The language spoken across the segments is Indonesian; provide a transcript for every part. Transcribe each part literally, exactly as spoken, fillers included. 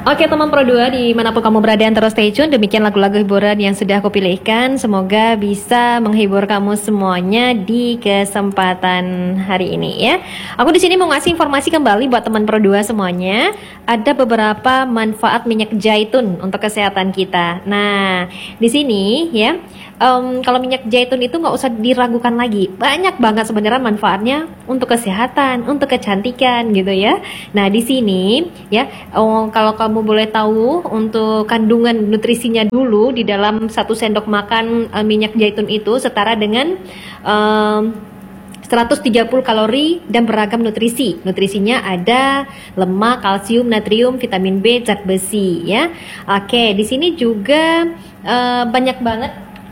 Oke teman Pro dua, dimanapun kamu berada terus stay tune. Demikian lagu-lagu hiburan yang sudah aku pilihkan. Semoga bisa menghibur kamu semuanya di kesempatan hari ini ya. Aku di sini mau ngasih informasi kembali buat teman Pro dua semuanya. Ada beberapa manfaat minyak zaitun untuk kesehatan kita. Nah di sini ya, um, kalau minyak zaitun itu nggak usah diragukan lagi. Banyak banget sebenarnya manfaatnya untuk kesehatan, untuk kecantikan gitu ya. Nah di sini ya, oh, kalau kamu kamu boleh tahu untuk kandungan nutrisinya dulu di dalam satu sendok makan e, minyak zaitun itu setara dengan e, seratus tiga puluh kalori dan beragam nutrisi. Nutrisinya ada lemak, kalsium, natrium, vitamin B, zat besi ya. Oke, di sini juga e, banyak banget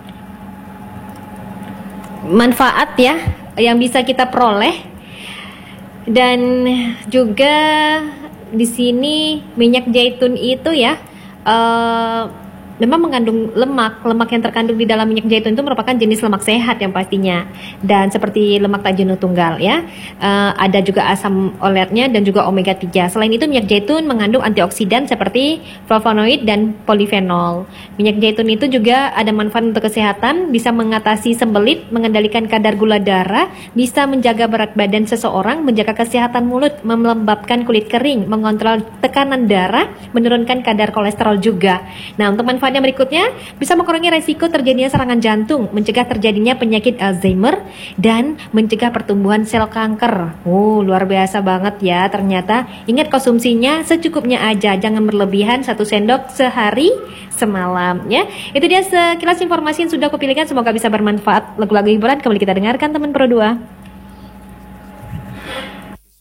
manfaat ya yang bisa kita peroleh. Dan juga di sini minyak zaitun itu ya uh, memang mengandung lemak. Lemak yang terkandung di dalam minyak zaitun itu merupakan jenis lemak sehat yang pastinya. Dan seperti lemak tak jenuh tunggal ya. Uh, ada juga asam oletnya dan juga omega tiga. Selain itu minyak zaitun mengandung antioksidan seperti flavonoid dan polifenol. Minyak zaitun itu juga ada manfaat untuk kesehatan, bisa mengatasi sembelit, mengendalikan kadar gula darah, bisa menjaga berat badan seseorang, menjaga kesehatan mulut, melembabkan kulit kering, mengontrol tekanan darah, menurunkan kadar kolesterol juga. Nah, untuk manfaatnya berikutnya, bisa mengurangi resiko terjadinya serangan jantung, mencegah terjadinya penyakit Alzheimer, dan mencegah pertumbuhan sel kanker. Oh, luar biasa banget ya ternyata. Ingat konsumsinya secukupnya aja, jangan berlebihan, satu sendok sehari semalam ya. Itu dia sekilas informasi yang sudah aku pilihkan, semoga bisa bermanfaat. Lagu-lagu hiburan kembali kita dengarkan teman Pro dua.